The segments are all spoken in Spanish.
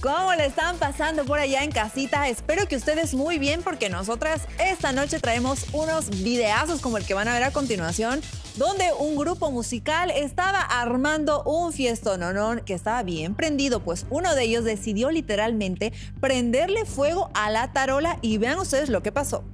¿Cómo le están pasando por allá en casita? Espero que ustedes muy bien, porque nosotras esta noche traemos unos videazos como el que van a ver a continuación, donde un grupo musical estaba armando un fiestononón que estaba bien prendido, pues uno de ellos decidió literalmente prenderle fuego a la tarola y vean ustedes lo que pasó.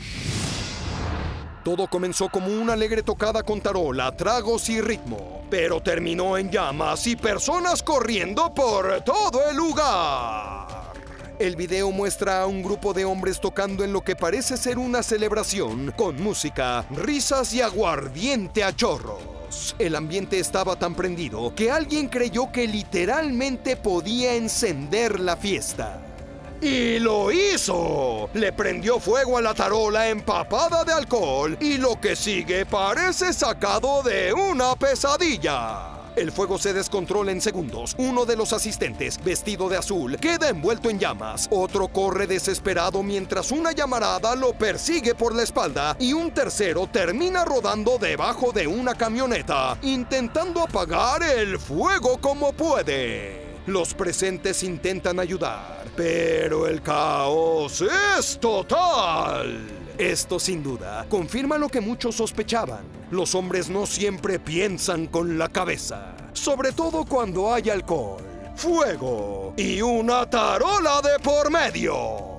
Todo comenzó como una alegre tocada con tarola, tragos y ritmo, pero terminó en llamas y personas corriendo por todo el lugar. El video muestra a un grupo de hombres tocando en lo que parece ser una celebración, con música, risas y aguardiente a chorros. El ambiente estaba tan prendido que alguien creyó que literalmente podía encender la fiesta. ¡Y lo hizo! Le prendió fuego a la tarola empapada de alcohol y lo que sigue parece sacado de una pesadilla. El fuego se descontrola en segundos. Uno de los asistentes, vestido de azul, queda envuelto en llamas. Otro corre desesperado mientras una llamarada lo persigue por la espalda y un tercero termina rodando debajo de una camioneta, intentando apagar el fuego como puede. Los presentes intentan ayudar, pero el caos es total. Esto, sin duda, confirma lo que muchos sospechaban. Los hombres no siempre piensan con la cabeza, sobre todo cuando hay alcohol, fuego y una tarola de por medio.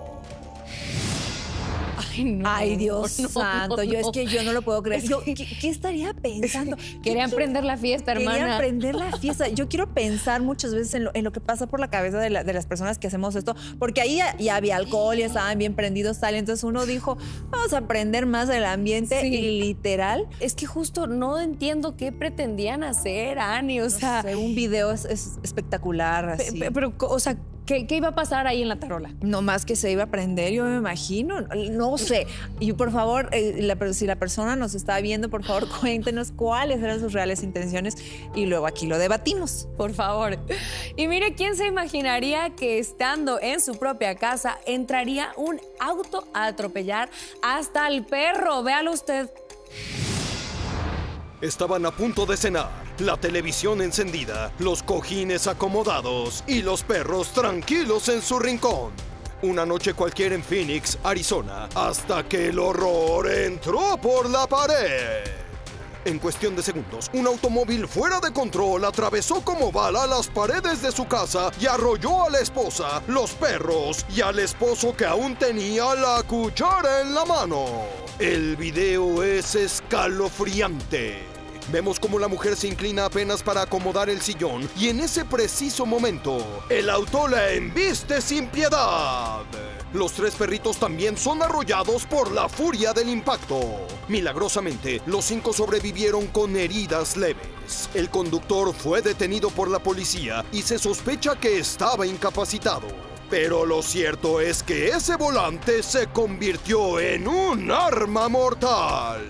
Ay, no, ay, Dios santo, es que yo no lo puedo creer. ¿Qué estaría pensando? Querían prender la fiesta, hermana. Querían prender la fiesta. Yo quiero pensar muchas veces en lo que pasa por la cabeza de las personas que hacemos esto, porque ahí ya había alcohol, ya estaban bien prendidos, tal. Entonces uno dijo, vamos a prender más el ambiente, sí. Y literal. Es que justo no entiendo qué pretendían hacer, Ani. O sea, no sé, un video es espectacular, así. Pero, o sea, ¿Qué iba a pasar ahí en la tarola? No más que se iba a prender, yo me imagino. No sé. Y por favor, si la persona nos está viendo, por favor, cuéntenos cuáles eran sus reales intenciones y luego aquí lo debatimos. Por favor. Y mire, ¿quién se imaginaría que estando en su propia casa entraría un auto a atropellar hasta el perro? Véalo usted. Estaban a punto de cenar, la televisión encendida, los cojines acomodados y los perros tranquilos en su rincón. Una noche cualquiera en Phoenix, Arizona, hasta que el horror entró por la pared. En cuestión de segundos, un automóvil fuera de control atravesó como bala las paredes de su casa y arrolló a la esposa, los perros y al esposo que aún tenía la cuchara en la mano. El video es escalofriante. Vemos cómo la mujer se inclina apenas para acomodar el sillón y en ese preciso momento, el auto la embiste sin piedad. Los tres perritos también son arrollados por la furia del impacto. Milagrosamente, los 5 sobrevivieron con heridas leves. El conductor fue detenido por la policía y se sospecha que estaba incapacitado. Pero lo cierto es que ese volante se convirtió en un arma mortal.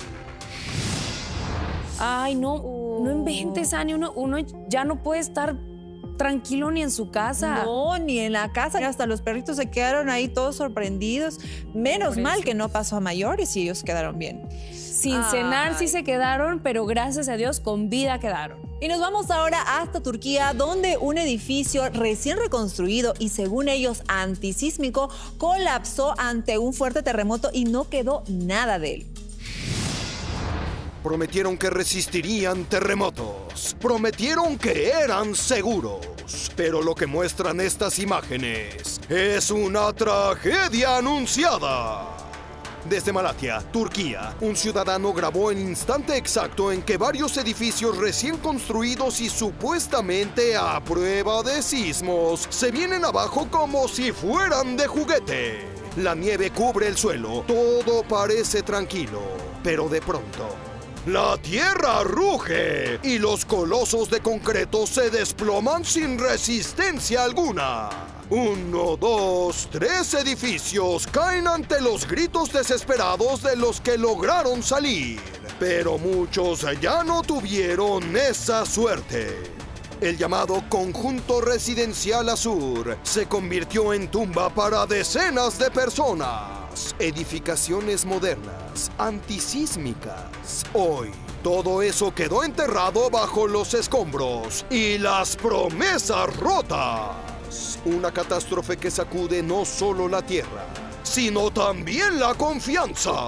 Ay, no inventes, Ani. Uno ya no puede estar tranquilo ni en su casa. No, ni en la casa. Hasta los perritos se quedaron ahí todos sorprendidos. Menos mal que no pasó a mayores y ellos quedaron bien. Sin cenar sí se quedaron, pero gracias a Dios con vida quedaron. Y nos vamos ahora hasta Turquía, donde un edificio recién reconstruido y según ellos antisísmico colapsó ante un fuerte terremoto y no quedó nada de él. Prometieron que resistirían terremotos. Prometieron que eran seguros. Pero lo que muestran estas imágenes es una tragedia anunciada. Desde Malatya, Turquía, un ciudadano grabó el instante exacto en que varios edificios recién construidos y supuestamente a prueba de sismos se vienen abajo como si fueran de juguete. La nieve cubre el suelo, todo parece tranquilo, pero de pronto la tierra ruge y los colosos de concreto se desploman sin resistencia alguna. 1, 2, 3 edificios caen ante los gritos desesperados de los que lograron salir. Pero muchos ya no tuvieron esa suerte. El llamado Conjunto Residencial Azur se convirtió en tumba para decenas de personas. Edificaciones modernas, antisísmicas. Hoy, todo eso quedó enterrado bajo los escombros y las promesas rotas. más. Una catástrofe que sacude no solo la Tierra, sino también la confianza.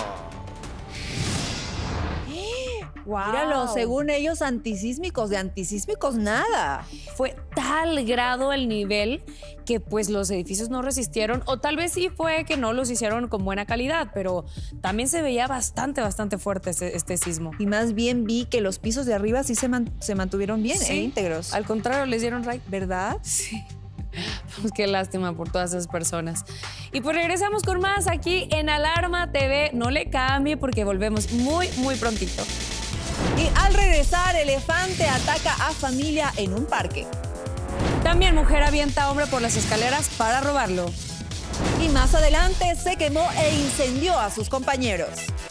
Wow. Míralo, según ellos, antisísmicos, de antisísmicos nada. Fue tal grado el nivel que pues los edificios no resistieron, o tal vez sí fue que no los hicieron con buena calidad, pero también se veía bastante fuerte este sismo. Y más bien vi que los pisos de arriba sí se mantuvieron bien, Sí. íntegros. Al contrario, les dieron right. ¿Verdad? Sí. Pues qué lástima por todas esas personas. Y pues regresamos con más aquí en Alarma TV. No le cambie porque volvemos muy prontito. Y al regresar, elefante ataca a familia en un parque. También mujer avienta a hombre por las escaleras para robarlo. Y más adelante se quemó e incendió a sus compañeros.